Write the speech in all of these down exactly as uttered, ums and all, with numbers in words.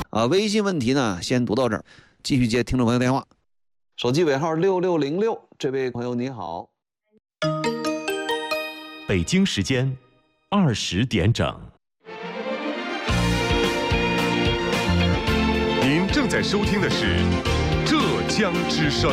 啊。微信问题呢，先读到这儿，继续接听众朋友电话。手机尾号六六零六，这位朋友你好。 北京时间二十点整。您正在收听的是浙江之声。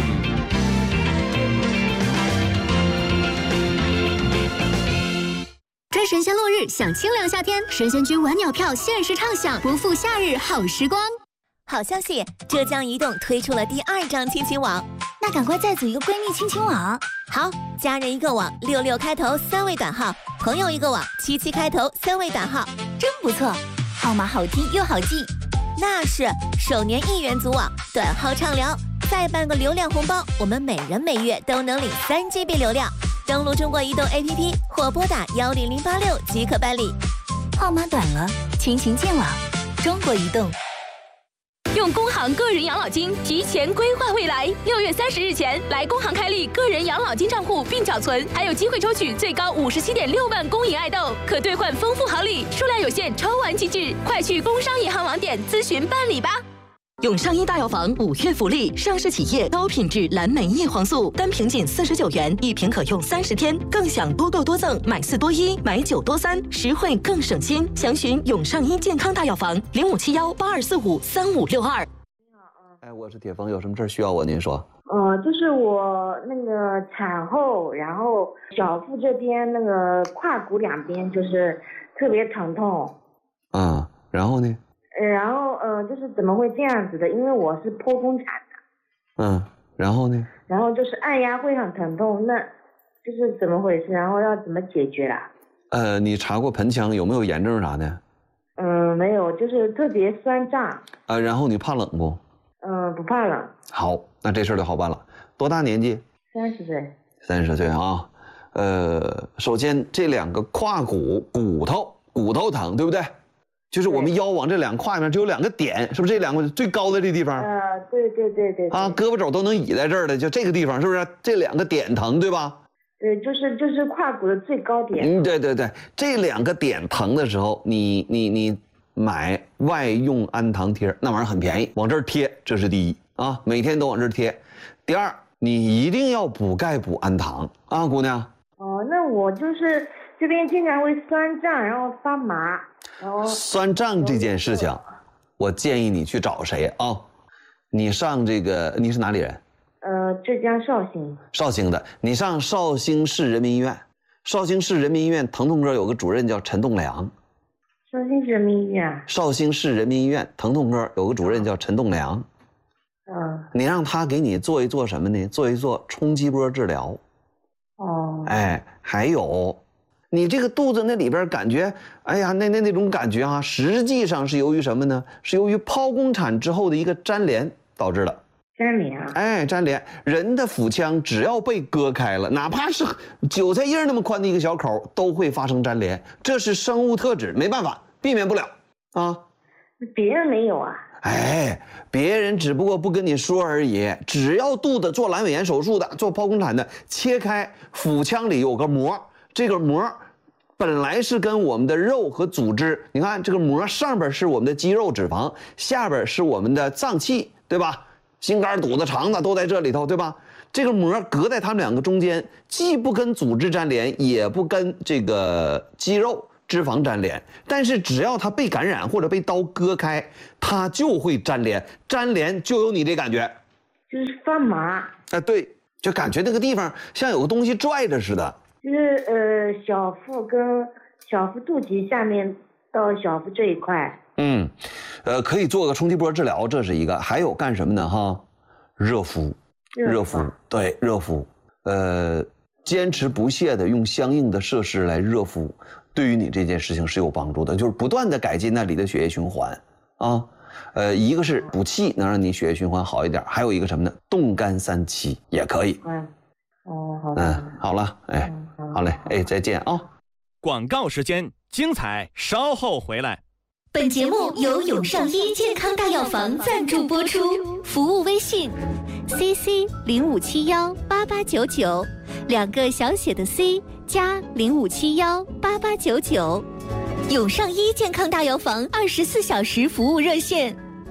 追神仙落日享清凉夏天，神仙居晚鸟票限时畅享，不负夏日好时光。 好消息，浙江移动推出了第二张亲情网， 那赶快再组一个闺蜜亲情网。 好，家人一个网，六六开头三位短号；朋友一个网，七七开头三位短号， 真不错，号码好听又好记。 那是，首年一元组网，短号畅聊，再办个流量红包，我们每人每月都能领三 G B 流量。登录中国移动 A P P 或拨打幺零零八六即可办理。 号码短了，亲情建网，中国移动。 用工行个人养老金提前规划未来，六月三十日前来工行开立个人养老金账户并缴存，还有机会抽取最高五十七点六万公银爱豆，可兑换丰富好礼，数量有限，抽完即止，快去工商银行网点咨询办理吧。 永上一大药房五月福利，上市企业高品质蓝莓叶黄素，单瓶仅四十九元，一瓶可用三十天，更享多购多赠，买四多一，买九多三，实惠更省心。详询永上一健康大药房零五七幺八二四五三五六二。 哎，我是铁峰，有什么事需要我？您说。 呃，就是我那个产后，然后小腹这边那个胯骨两边就是特别疼痛。 嗯，然后呢？ 呃，然后呃，就是怎么会这样子的？因为我是剖宫产的。 嗯，然后呢？ 然后就是按压会很疼痛，那就是怎么回事？然后要怎么解决啦？ 呃，你查过盆腔有没有炎症啥的？ 嗯，没有，就是特别酸胀。 呃，然后你怕冷不？ 嗯，不怕冷。 好，那这事儿就好办了。多大年纪？ 三十岁。 三十岁啊。呃，首先这两个胯骨骨头骨头疼，对不对？就是我们腰往这两胯里面就有两个点，是不是这两个最高的这地方？ 呃，对对对对。 啊，胳膊肘都能倚在这儿的，就这个地方，是不是？这两个点疼，对吧？ 对，就是就是胯骨的最高点。 嗯，对对对，这两个点疼的时候，你你你买外用安糖贴，那玩意儿很便宜，往这儿贴，这是第一啊，每天都往这儿贴。第二，你一定要补钙补安糖啊，姑娘。 哦，那我就是这边经常会酸胀，然后发麻。 酸胀这件事情，我建议你去找谁啊？你上这个，你是哪里人？ 呃，浙江绍兴。 绍兴的，你上绍兴市人民医院。绍兴市人民医院疼痛科有个主任叫陈栋梁。 绍兴市人民医院。 绍兴市人民医院疼痛科有个主任叫陈栋梁。 嗯。 你让他给你做一做什么呢？做一做冲击波治疗。 哦。 哎，还有。你这个肚子那里边感觉，哎呀，那那那种感觉啊，实际上是由于什么呢？是由于剖宫产之后的一个粘连导致的。 粘连啊？ 哎，粘连。人的腹腔只要被割开了，哪怕是韭菜叶那么宽的一个小口，都会发生粘连，这是生物特质，没办法，避免不了啊。 别人没有啊？ 哎，别人只不过不跟你说而已。只要肚子做阑尾炎手术的，做剖宫产的，切开腹腔里有个膜，这个膜本来是跟我们的肉和组织，你看这个膜上边是我们的肌肉脂肪，下边是我们的脏器，对吧？心肝肚子肠子都在这里头，对吧？这个膜隔在它们两个中间，既不跟组织粘连，也不跟这个肌肉脂肪粘连，但是只要它被感染或者被刀割开，它就会粘连，粘连就有你这感觉， 就是发麻。 哎，对，就感觉那个地方像有个东西拽着似的。 就是呃小腹跟小腹肚脐下面到小腹这一块。 嗯，呃，可以做个冲击波治疗，这是一个。还有干什么呢？哈，热敷，热敷，对，热敷。呃，坚持不懈的用相应的设施来热敷，对于你这件事情是有帮助的，就是不断的改进那里的血液循环啊。呃，一个是补气，能让你血液循环好一点；还有一个什么呢？冻干三七也可以。 嗯，哦，好的。 嗯，好了，哎。嗯好嘞，哎，再见啊！ 广告时间，精彩稍后回来。 本节目由永上医健康大药房赞助播出，服务微信 C C 零五七幺八八九九，两个小写的 C 加零五七幺八八九九。永上医健康大药房二十四小时服务热线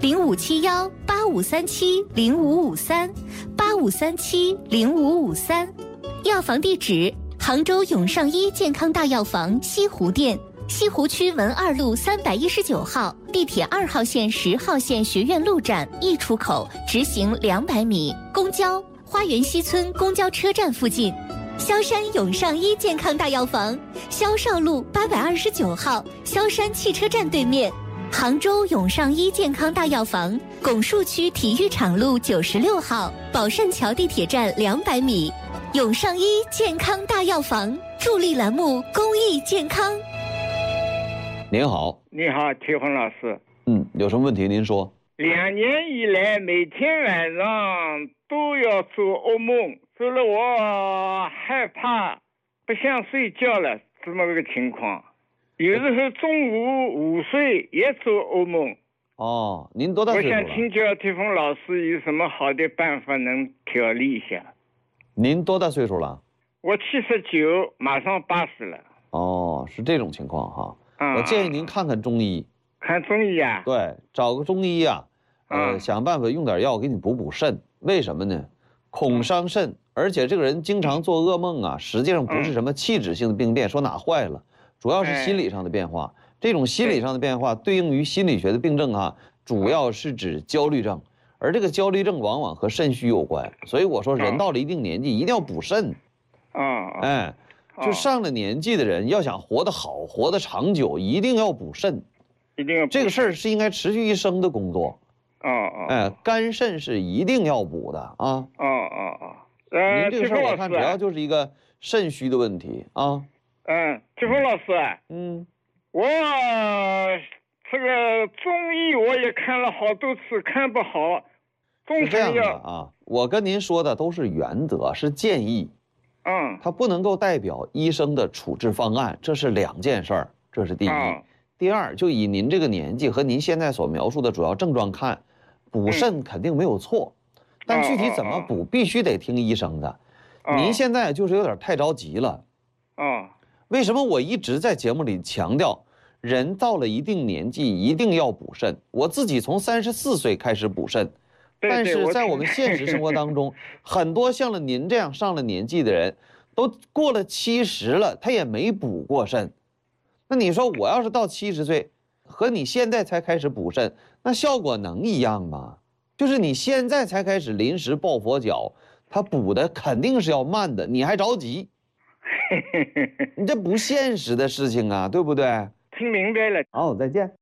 零五七幺八五三七零五五三八五三七零五五三。药房地址：杭州永上医健康大药房西湖店，西湖区文二路三百一十九号，地铁二号线十号线学院路站 E 出口直行两百米，公交花园西村公交车站附近。萧山永上医健康大药房，萧少路八百二十九号，萧山汽车站对面。杭州永上医健康大药房，拱墅区体育场路九十六号，宝善桥地铁站两百米。永上医健康大药房助力栏目公益健康。 您好。 你好，铁红老师。 嗯，有什么问题您说。 两年以来，每天晚上都要做噩梦，做了我害怕，不想睡觉了，这么个情况。有时候中午午睡也做噩梦。 哦，您多大岁数了？ 我想请教铁峰老师有什么好的办法能调理一下。 您多大岁数了？ 我七十九，马上八十了。 哦，是这种情况哈。 嗯、 我建议您看看中医。 看中医啊？ 对，找个中医呀、啊，呃、嗯，想办法用点药给你补补肾。为什么呢？恐伤肾，而且这个人经常做噩梦啊，实际上不是什么器质性的病变，说哪坏了。主要是心理上的变化，这种心理上的变化对应于心理学的病症啊，主要是指焦虑症，而这个焦虑症往往和肾虚有关，所以我说人到了一定年纪一定要补肾。 啊， 哎，就上了年纪的人要想活得好、活得长久，一定要补肾， 一定要这个事儿是应该持续一生的工作。 啊啊， 哎，肝肾是一定要补的啊。 啊啊啊，呃， 您这个事儿我看主要就是一个肾虚的问题啊。 嗯，铁峰老师， 嗯， 我这个中医我也看了好多次，看不好。 是这样的啊，我跟您说的都是原则，是建议。 嗯， 它不能够代表医生的处置方案，这是两件事儿，这是第一。嗯、第二，就以您这个年纪和您现在所描述的主要症状看，补肾肯定没有错，嗯、但具体怎么补，必须得听医生的。嗯、您现在就是有点太着急了。 嗯。 为什么我一直在节目里强调，人到了一定年纪一定要补肾？我自己从三十四岁开始补肾，但是在我们现实生活当中，很多像了您这样上了年纪的人，都过了七十了，他也没补过肾。那你说我要是到七十岁，和你现在才开始补肾，那效果能一样吗？就是你现在才开始临时抱佛脚，他补的肯定是要慢的，你还着急。你这不现实的事情啊，对不对？ 听明白了。 好，再见。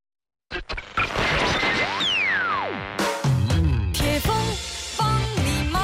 铁峰帮你忙。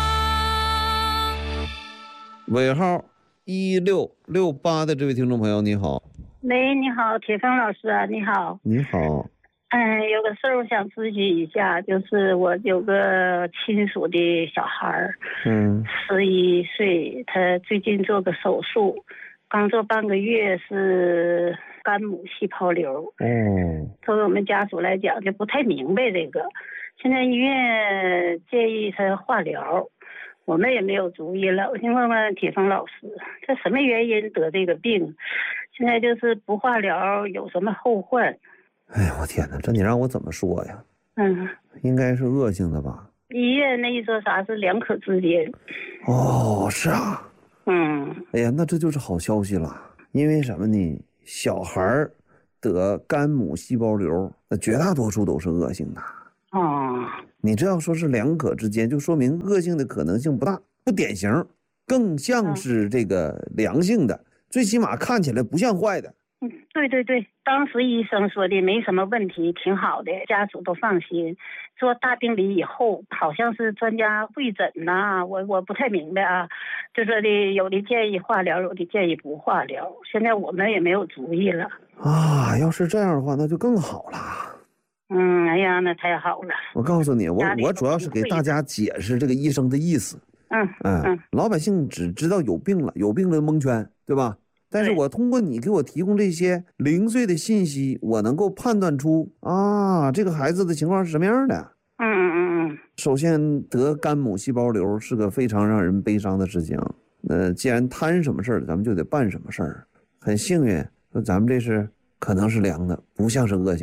尾号一六六八的这位听众朋友，你好。 喂，你好，铁峰老师啊，你好。 你好。 嗯，有个事儿我想咨询一下，就是我有个亲属的小孩儿， 嗯， 十一岁，他最近做个手术，刚做半个月，是肝母细胞瘤。 哦， 作为我们家属来讲，就不太明白这个。现在医院建议他化疗，我们也没有主意了。我先问问铁峰老师，他什么原因得这个病？现在就是不化疗有什么后患？ 哎呀，我天哪，这你让我怎么说呀？ 嗯， 应该是恶性的吧？ 医院那一说啥是两可之间。 哦，是啊。 嗯。 哎呀，那这就是好消息了。因为什么呢？小孩得肝母细胞瘤，那绝大多数都是恶性的。 哦。 你这要说是两可之间，就说明恶性的可能性不大，不典型，更像是这个良性的，嗯、最起码看起来不像坏的。 嗯，对对对，当时医生说的没什么问题，挺好的，家属都放心。做大病理以后，好像是专家会诊呐、啊，我我不太明白啊。就说的有的建议化疗，有的建议不化疗。现在我们也没有主意了。 啊，要是这样的话，那就更好了。 嗯，哎呀，那太好了。 我告诉你，我我主要是给大家解释这个医生的意思。 嗯嗯，嗯老百姓只知道有病了，有病了蒙圈，对吧？但是我通过你给我提供这些零碎的信息，我能够判断出啊，这个孩子的情况是什么样的。 嗯嗯嗯嗯。 首先，得肝母细胞瘤是个非常让人悲伤的事情。呃，既然摊什么事儿，咱们就得办什么事儿。很幸运，说咱们这是可能是良的，不像是恶性的。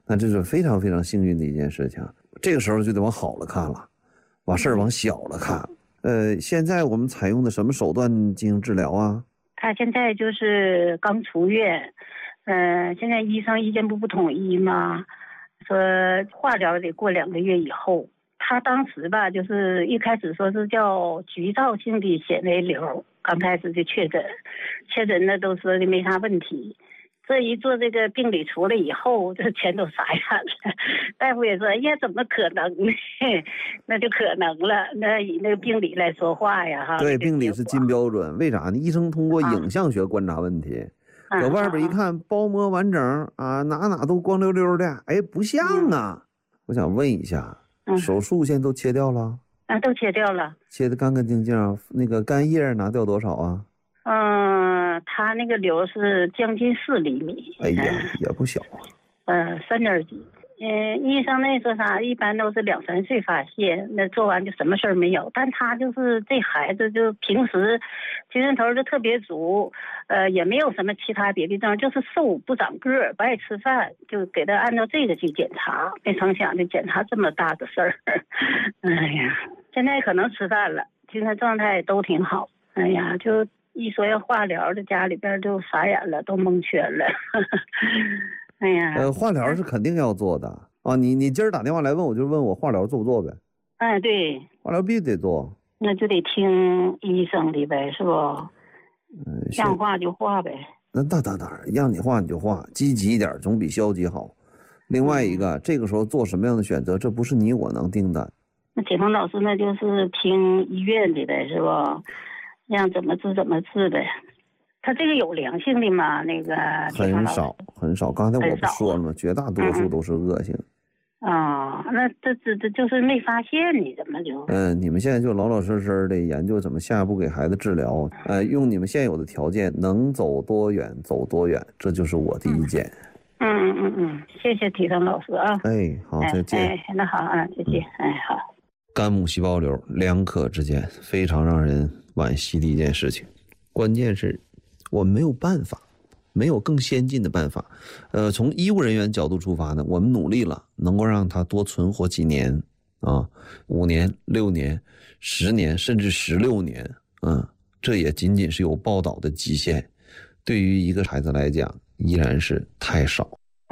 那这是非常非常幸运的一件事情。这个时候就得往好了看了，把事儿往小了看。呃，现在我们采用的什么手段进行治疗啊？ 他现在就是刚出院，嗯、呃，现在医生意见不不统一嘛，说化疗得过两个月以后。他当时吧，就是一开始说是叫局灶性的纤维瘤，刚开始就确诊，确诊的都说的没啥问题。这一做这个病理出来以后，这全都傻眼了。大夫也说：“哎呀，怎么可能呢？那就可能了。那以那个病理来说话呀，哈。” 对，病理是金标准。为啥呢？医生通过影像学观察问题， 啊、 搁外边一看，包膜完整啊，哪哪都光溜溜的，哎，不像啊。嗯、我想问一下， 嗯、 手术现在都切掉了？ 啊，都切掉了， 切得干干净净。那个干叶拿掉多少啊？ 嗯，他那个瘤是将近四厘米， 哎呀，也不小啊。 嗯，三点几。嗯，医生那说啥，一般都是两三岁发现，那做完就什么事儿没有。但他就是这孩子，就平时精神头就特别足，呃，也没有什么其他别的症，就是瘦不长个儿，不爱吃饭，就给他按照这个去检查。没成想就检查这么大的事儿，哎呀，现在可能吃饭了，精神状态都挺好。哎呀，就。一说要化疗，这家里边就傻眼了，都蒙圈了。哎呀， 呃，化疗是肯定要做的啊！你你今儿打电话来问我，就问我化疗做不做呗？ 哎，对， 化疗必须得做， 那就得听医生的呗，是不？嗯，让化就化呗。 那那当然，让你化你就化，积极一点总比消极好。另外一个，嗯、这个时候做什么样的选择，这不是你我能定的。 那铁峰老师，那就是听医院的呗，是不？让怎么治怎么治呗，他这个有良性的吗？那个很少很少，刚才我不说了吗？绝大多数都是恶性。 啊、嗯哦，那这这这就是没发现，你怎么就？ 嗯，你们现在就老老实实的研究怎么下一步给孩子治疗，呃，用你们现有的条件，能走多远走多远，这就是我的意见。 嗯嗯嗯嗯，谢谢体生老师啊。 哎，好，再见。 哎，那好啊，再见。嗯、哎，好。 肝母细胞瘤两可之间非常让人惋惜的一件事情，关键是我们没有办法，没有更先进的办法。呃，从医务人员角度出发呢，我们努力了，能够让它多存活几年啊，五年、六年、十年，甚至十六年，嗯，这也仅仅是有报道的极限，对于一个孩子来讲，依然是太少。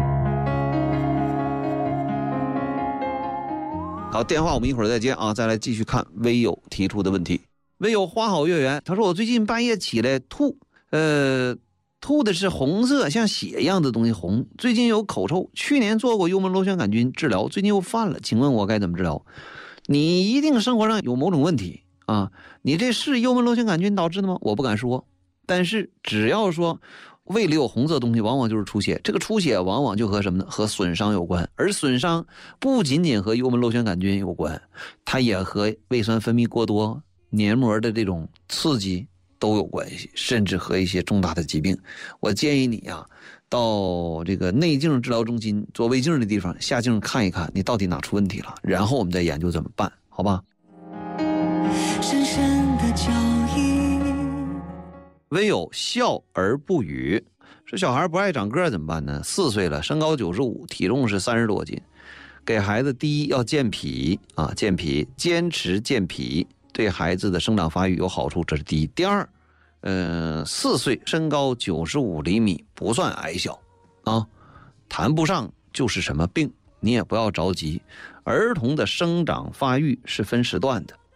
好，电话我们一会儿再接啊，再来继续看微友提出的问题。微友花好月圆，他说我最近半夜起来吐，呃，吐的是红色像血一样的东西红，最近有口臭，去年做过幽门螺旋杆菌治疗，最近又犯了，请问我该怎么治疗？你一定生活上有某种问题啊，你这是幽门螺旋杆菌导致的吗？我不敢说，但是只要说胃里有红色东西，往往就是出血，这个出血往往就和什么呢？和损伤有关，而损伤不仅仅和幽门螺旋杆菌有关，它也和胃酸分泌过多、黏膜的这种刺激都有关系，甚至和一些重大的疾病。我建议你啊，到这个内镜治疗中心做胃镜的地方下镜看一看，你到底哪出问题了，然后我们再研究怎么办，好吧？深深的脚印，唯有笑而不语。说小孩不爱长个怎么办呢？四岁了，身高九十五，体重是三十多斤。给孩子第一要健脾啊，健脾，坚持健脾，对孩子的生长发育有好处，这是第一。第二，呃，四岁身高九十五厘米不算矮小啊，谈不上就是什么病，你也不要着急。儿童的生长发育是分时段的